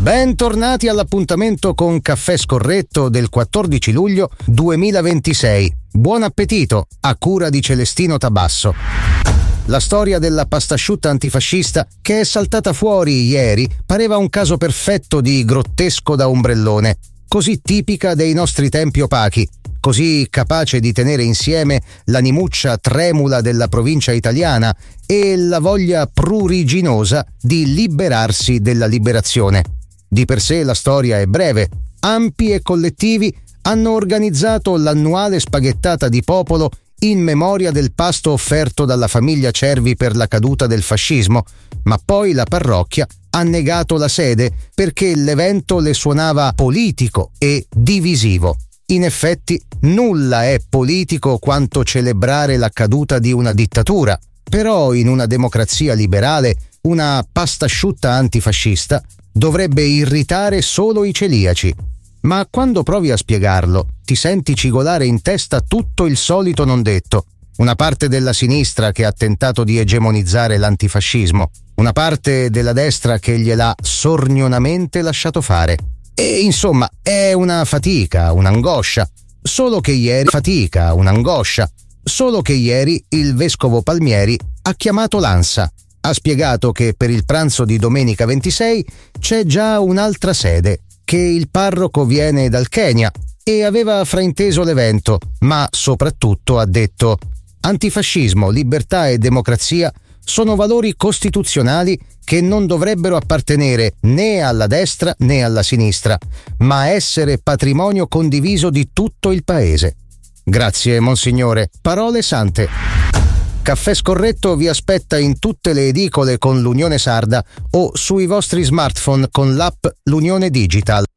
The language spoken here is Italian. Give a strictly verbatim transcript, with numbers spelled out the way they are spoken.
Bentornati all'appuntamento con Caffè Scorretto del quattordici luglio duemilaventisei. Buon appetito, a cura di Celestino Tabasso. La storia della pastasciutta antifascista che è saltata fuori ieri pareva un caso perfetto di grottesco da ombrellone, così tipica dei nostri tempi opachi, così capace di tenere insieme l'animuccia tremula della provincia italiana e la voglia pruriginosa di liberarsi della liberazione. Di per sé la storia è breve. Ampi e collettivi hanno organizzato l'annuale spaghettata di popolo in memoria del pasto offerto dalla famiglia Cervi per la caduta del fascismo, ma poi la parrocchia ha negato la sede perché l'evento le suonava politico e divisivo. In effetti, nulla è politico quanto celebrare la caduta di una dittatura, però in una democrazia liberale una pastasciutta antifascista dovrebbe irritare solo i celiaci. Ma quando provi a spiegarlo, ti senti cigolare in testa tutto il solito non detto. Una parte della sinistra che ha tentato di egemonizzare l'antifascismo, una parte della destra che gliel'ha sornionamente lasciato fare. E insomma, è una fatica, un'angoscia. Solo che ieri fatica, un'angoscia. Solo che ieri il vescovo Palmieri ha chiamato l'ANSA. Ha spiegato che per il pranzo di domenica ventisei c'è già un'altra sede, che il parroco viene dal Kenya e aveva frainteso l'evento, ma soprattutto ha detto: antifascismo, libertà e democrazia sono valori costituzionali che non dovrebbero appartenere né alla destra né alla sinistra, ma essere patrimonio condiviso di tutto il paese. Grazie, Monsignore. Parole sante. Caffè Scorretto vi aspetta in tutte le edicole con l'Unione Sarda o sui vostri smartphone con l'app L'Unione Digital.